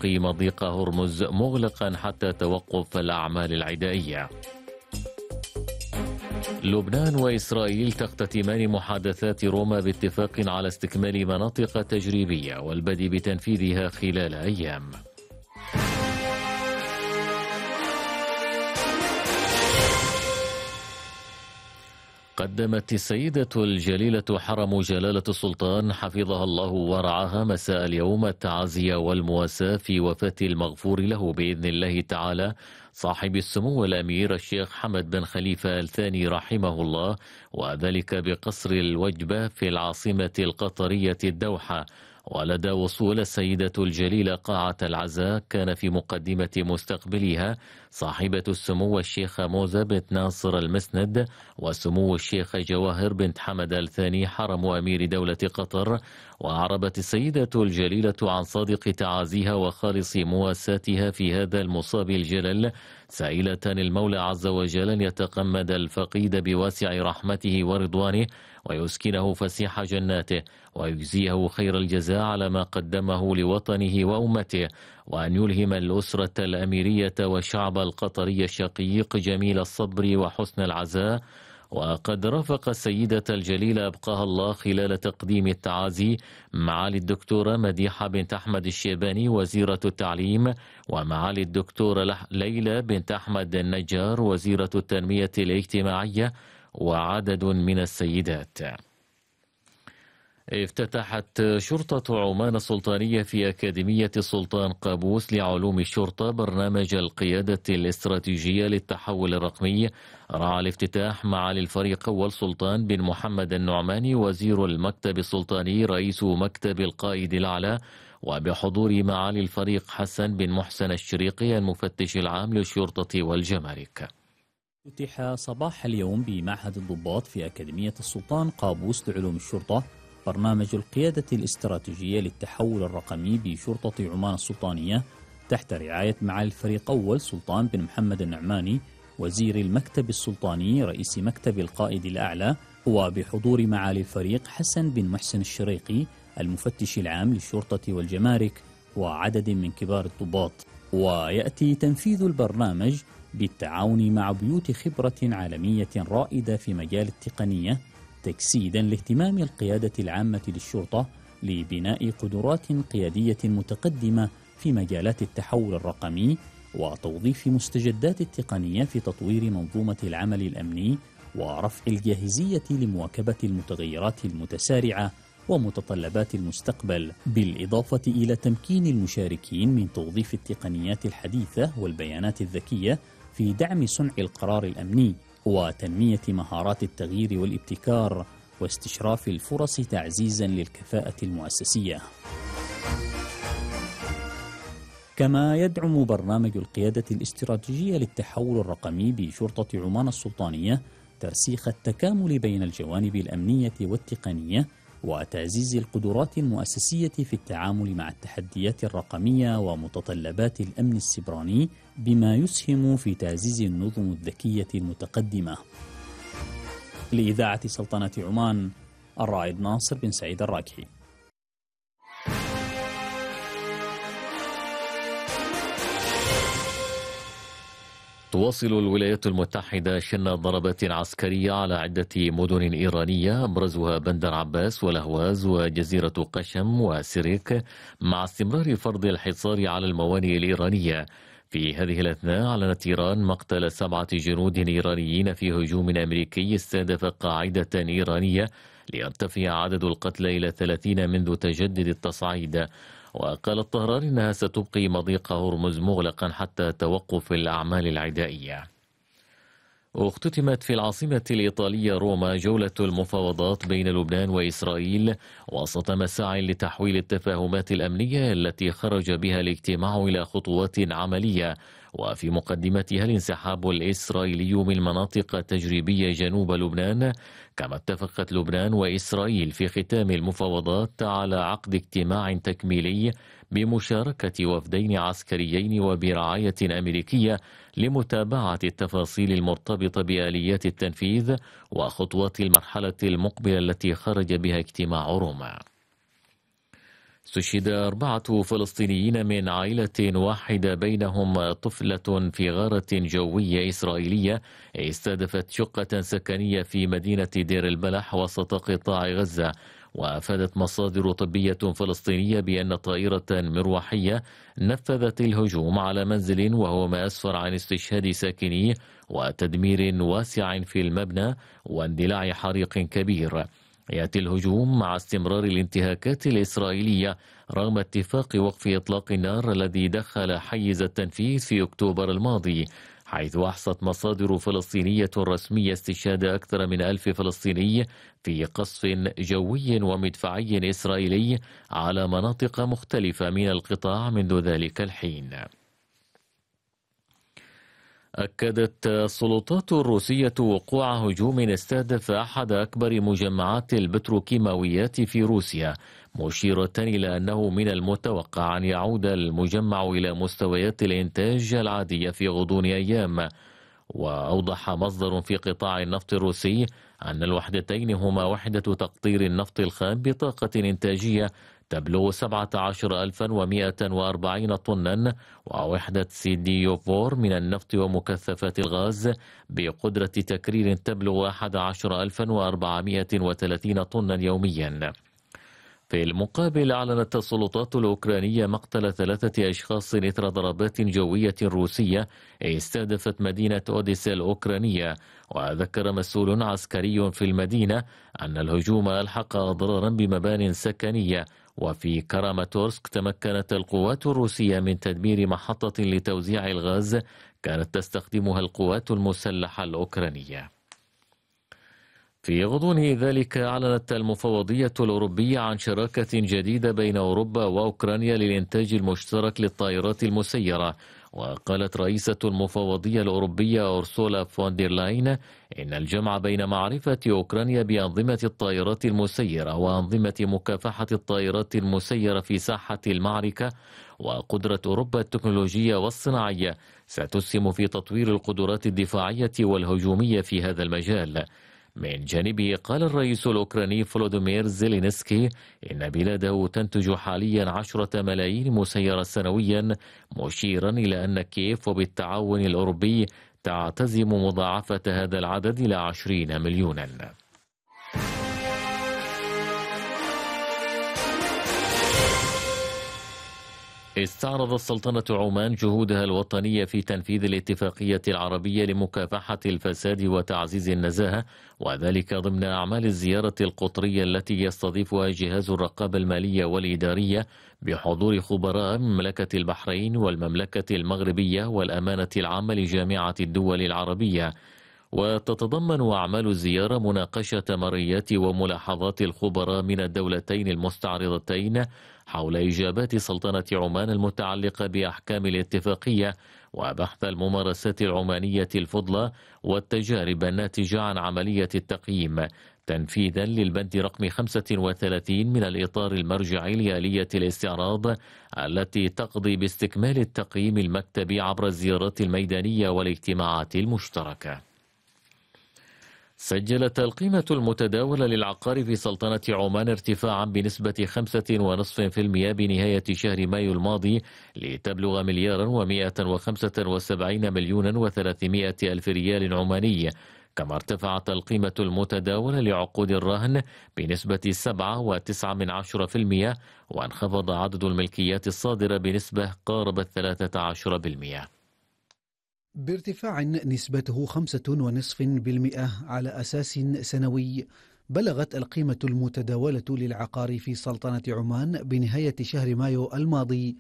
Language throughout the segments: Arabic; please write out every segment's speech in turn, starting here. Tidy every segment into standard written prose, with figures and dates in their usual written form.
ستبقي مضيق هرمز مغلقا حتى توقف الأعمال العدائية. لبنان وإسرائيل تختتمان محادثات روما باتفاق على استكمال مناطق تجريبية والبدء بتنفيذها خلال أيام. قدمت السيدة الجليلة حرم جلالة السلطان حفظها الله ورعاها مساء اليوم التعازي والمواساة في وفاة المغفور له بإذن الله تعالى صاحب السمو الأمير الشيخ حمد بن خليفة الثاني رحمه الله، وذلك بقصر الوجبة في العاصمة القطرية الدوحة. ولدى وصول السيدة الجليلة قاعة العزاء كان في مقدمة مستقبلها صاحبة السمو الشيخ موزة بنت ناصر المسند وسمو الشيخ جواهر بنت حمد الثاني حرم أمير دولة قطر. وأعربت السيدة الجليلة عن صادق تعازيها وخالص مواساتها في هذا المصاب الجلل، سائلة المولى عز وجل أن يتقمد الفقيد بواسع رحمته ورضوانه ويسكنه فسيح جناته ويجزيه خير الجزاء على ما قدمه لوطنه وأمته، وأن يلهم الأسرة الأميرية والشعب القطري الشقيق جميل الصبر وحسن العزاء. وقد رافق السيدة الجليلة أبقاها الله خلال تقديم التعازي معالي الدكتورة مديحة بنت أحمد الشيباني وزيرة التعليم، ومعالي الدكتورة ليلى بنت أحمد النجار وزيرة التنمية الاجتماعية، وعدد من السيدات. افتتحت شرطة عمان السلطانية في أكاديمية السلطان قابوس لعلوم الشرطة برنامج القيادة الاستراتيجية للتحول الرقمي. رعى الافتتاح معالي الفريق أول سلطان بن محمد النعماني وزير المكتب السلطاني رئيس مكتب القائد الأعلى، وبحضور معالي الفريق حسن بن محسن الشريقي المفتش العام للشرطة والجمارك. افتتح صباح اليوم بمعهد الضباط في أكاديمية السلطان قابوس لعلوم الشرطة برنامج القيادة الاستراتيجية للتحول الرقمي بشرطة عمان السلطانية تحت رعاية معالي الفريق أول سلطان بن محمد النعماني وزير المكتب السلطاني رئيس مكتب القائد الأعلى، وبحضور معالي الفريق حسن بن محسن الشريقي المفتش العام للشرطة والجمارك وعدد من كبار الضباط. ويأتي تنفيذ البرنامج بالتعاون مع بيوت خبرة عالمية رائدة في مجال التقنية، تجسيدا لاهتمام القيادة العامة للشرطة لبناء قدرات قيادية متقدمة في مجالات التحول الرقمي وتوظيف مستجدات التقنية في تطوير منظومة العمل الأمني ورفع الجاهزية لمواكبة المتغيرات المتسارعة ومتطلبات المستقبل، بالإضافة إلى تمكين المشاركين من توظيف التقنيات الحديثة والبيانات الذكية في دعم صنع القرار الأمني وتنمية مهارات التغيير والابتكار واستشراف الفرص تعزيزا للكفاءة المؤسسية. كما يدعم برنامج القيادة الاستراتيجية للتحول الرقمي بشرطة عمان السلطانية ترسيخ التكامل بين الجوانب الأمنية والتقنية وتعزيز القدرات المؤسسية في التعامل مع التحديات الرقمية ومتطلبات الأمن السيبراني، بما يسهم في تعزيز النظم الذكية المتقدمة. لإذاعة سلطنة عمان، الرائد ناصر بن سعيد الراكحي. تواصل الولايات المتحدة شن ضربات عسكرية على عدة مدن إيرانية أبرزها بندر عباس والأهواز وجزيرة قشم وسيريك، مع استمرار فرض الحصار على الموانئ الإيرانية. في هذه الأثناء أعلنت إيران مقتل 7 جنود إيرانيين في هجوم أمريكي استهدف قاعدة إيرانية، ليرتفع عدد القتلى إلى 30 منذ تجدد التصعيد. وقالت طهران إنها ستبقي مضيق هرمز مغلقا حتى توقف الأعمال العدائية. اختتمت في العاصمة الإيطالية روما جولة المفاوضات بين لبنان وإسرائيل وسط مساع لتحويل التفاهمات الأمنية التي خرج بها الاجتماع إلى خطوات عملية، وفي مقدمتها الانسحاب الإسرائيلي من مناطق تجريبية جنوب لبنان. كما اتفقت لبنان وإسرائيل في ختام المفاوضات على عقد اجتماع تكميلي بمشاركة وفدين عسكريين وبرعاية أمريكية لمتابعة التفاصيل المرتبطة بآليات التنفيذ وخطوات المرحلة المقبلة التي خرج بها اجتماع روما. استشهد 4 فلسطينيين من عائلة واحدة بينهم طفلة في غارة جوية إسرائيلية استهدفت شقة سكنية في مدينة دير البلح وسط قطاع غزة. وأفادت مصادر طبية فلسطينية بأن طائرة مروحية نفذت الهجوم على منزل، وهو ما أسفر عن استشهاد ساكنيه وتدمير واسع في المبنى واندلاع حريق كبير. يأتي الهجوم مع استمرار الانتهاكات الإسرائيلية رغم اتفاق وقف إطلاق النار الذي دخل حيز التنفيذ في أكتوبر الماضي، حيث أحصت مصادر فلسطينية رسمية استشهاد أكثر من 1000 فلسطيني في قصف جوي ومدفعي إسرائيلي على مناطق مختلفة من القطاع منذ ذلك الحين. أكدت السلطات الروسية وقوع هجوم استهدف أحد أكبر مجمعات البتروكيماويات في روسيا، مشيرة إلى أنه من المتوقع أن يعود المجمع إلى مستويات الإنتاج العادية في غضون أيام. وأوضح مصدر في قطاع النفط الروسي أن الوحدتين هما وحدة تقطير النفط الخام بطاقة إنتاجية تبلغ 17,140 طنا، ووحدة سيديوفور من النفط ومكثفات الغاز بقدرة تكرير تبلغ 11,430 طنا يوميا. في المقابل أعلنت السلطات الأوكرانية مقتل 3 أشخاص إثر ضربات جوية روسية استهدفت مدينة أوديسا الأوكرانية. وذكر مسؤول عسكري في المدينة أن الهجوم ألحق أضرارا بمبان سكنية. وفي كراماتورسك تمكنت القوات الروسية من تدمير محطة لتوزيع الغاز كانت تستخدمها القوات المسلحة الأوكرانية. في غضون ذلك أعلنت المفوضية الأوروبية عن شراكة جديدة بين أوروبا وأوكرانيا للإنتاج المشترك للطائرات المسيرة. وقالت رئيسة المفوضية الأوروبية أورسولا فوندرلاين إن الجمع بين معرفة أوكرانيا بأنظمة الطائرات المسيرة وأنظمة مكافحة الطائرات المسيرة في ساحة المعركة وقدرة أوروبا التكنولوجية والصناعية ستسهم في تطوير القدرات الدفاعية والهجومية في هذا المجال. من جانبه قال الرئيس الأوكراني فولودومير زيلينسكي إن بلاده تنتج حاليا 10 ملايين مسيرة سنويا، مشيرا إلى أن كييف وبالتعاون الأوروبي تعتزم مضاعفة هذا العدد إلى 20 مليونا. استعرضت سلطنة عمان جهودها الوطنية في تنفيذ الاتفاقية العربية لمكافحة الفساد وتعزيز النزاهة، وذلك ضمن أعمال الزيارة القطرية التي يستضيفها جهاز الرقابة المالية والإدارية بحضور خبراء مملكة البحرين والمملكة المغربية والأمانة العامة لجامعة الدول العربية. وتتضمن أعمال الزيارة مناقشة مريات وملاحظات الخبراء من الدولتين المستعرضتين حول إجابات سلطنة عمان المتعلقة بأحكام الاتفاقية، وبحث الممارسات العمانية الفضلى والتجارب الناتجة عن عملية التقييم، تنفيذا للبند رقم 35 من الإطار المرجعي لآلية الاستعراض التي تقضي باستكمال التقييم المكتبي عبر الزيارات الميدانية والاجتماعات المشتركة. سجلت القيمة المتداولة للعقار في سلطنة عمان ارتفاعا بنسبة 5.5% بنهاية شهر مايو الماضي لتبلغ 1,175,300,000 ريال عماني. كما ارتفعت القيمة المتداولة لعقود الرهن بنسبة 7.9%، وانخفض عدد الملكيات الصادرة بنسبة قاربت 13%. بارتفاع نسبته 5.5% على أساس سنوي، بلغت القيمة المتداولة للعقار في سلطنة عمان بنهاية شهر مايو الماضي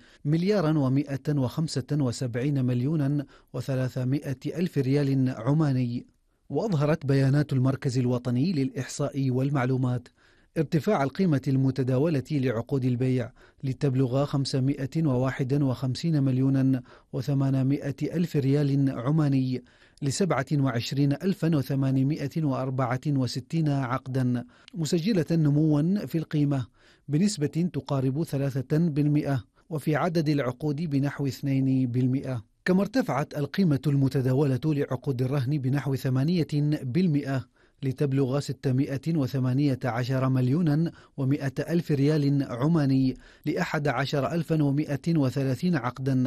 1,175,300,000 ريال عماني. وأظهرت بيانات المركز الوطني للإحصاء والمعلومات ارتفاع القيمة المتداولة لعقود البيع لتبلغ 521,800,000 ريال عماني ل27,864 عقدا، مسجلة نموا في القيمة بنسبة تقارب 3%، وفي عدد العقود بنحو 2%. كما ارتفعت القيمة المتداولة لعقود الرهن بنحو 8% لتبلغ 618 مليونا و100 ألف ريال عماني ل11,130 عقدا